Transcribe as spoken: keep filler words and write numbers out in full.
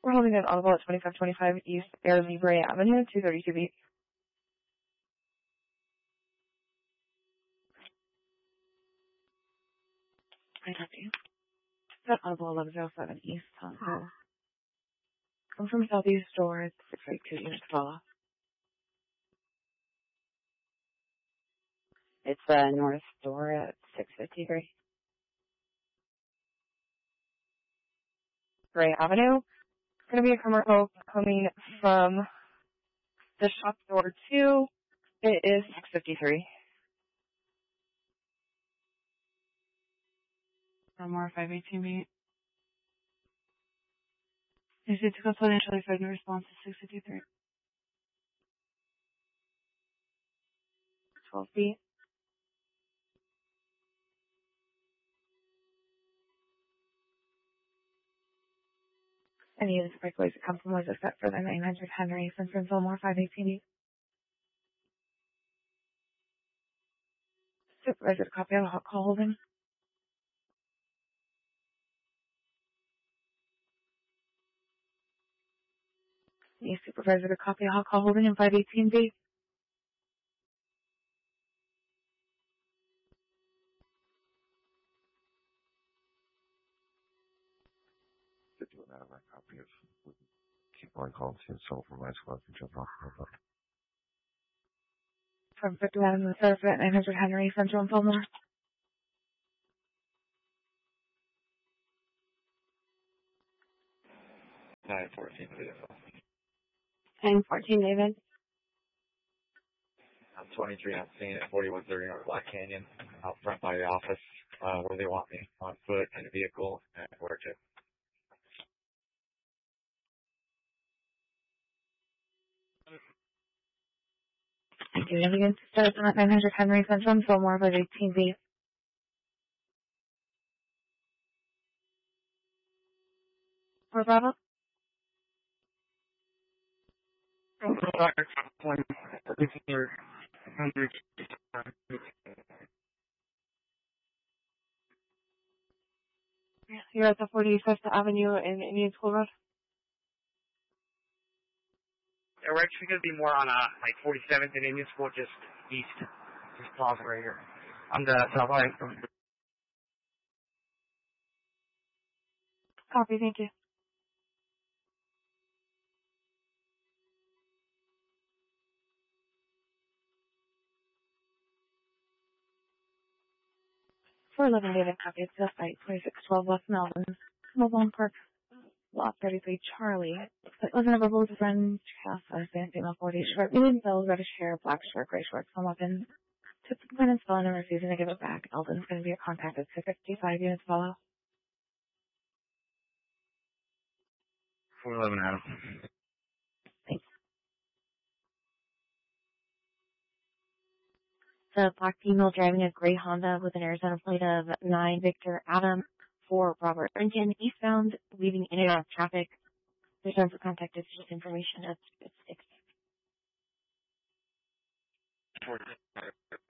We're holding an audible at twenty-five twenty-five East Air Libre Avenue, two thirty-two B. I talk to you. That audible eleven oh seven East Tahoe. I'm from Southeast Door. It's six eighty-two units follow. It's uh, North Door at six fifty-three. Gray Avenue. It's going to be a commercial coming from the shop door two. It is six fifty-three. More five eighteen B. Is it to confidentially find the response to six fifty-three? twelve B. Any of the breakaways that come from was except for the nine hundred Henry from Fillmore five eighteen B. Supervisor, copy of the hot call holding. Need supervisor to copy of hot call holding in five eighteen B. fifty-one out of my copy of keep on calling to so for my squad to jump off. From fifty-one the surf at nine hundred Henry Central and Fillmore. nine fourteen, beautiful. nine fourteen, David. I'm twenty-three, I'm seeing at forty-one thirty North Black Canyon, out front by the office, uh, where they want me, on foot, in a vehicle, and where to. Thank you. And again, start at nine hundred Henry Central and Fillmore five eighteen B. For Bravo? You're at the forty-fifth Avenue in Indian School Road? Yeah, we're actually going to be more on, uh, like, forty-seventh and Indian School, just east. Just plaza right here. On the south line. Copy, thank you. four eleven David, copy. It's the site, twenty-six twelve West Melvin. Mobile Park, lot thirty-three Charlie. It was a verbal friend, Casa, San Female forty short, medium cells, reddish hair, black shirt, gray shorts, some weapons. Took the pen and spelling and refusing to give it back. Eldon's going to be a contact at six fifty-five units follow. four eleven Adam. Thanks. The black female driving a gray Honda with an Arizona plate of nine Victor Adam for Robert Lincoln, eastbound, leaving in and out of traffic. There's time for contact is just information at six.